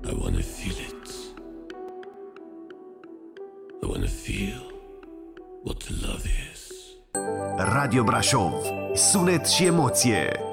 I wanna feel it. I wanna feel what love is. Radio Brașov. Sunet și emoție.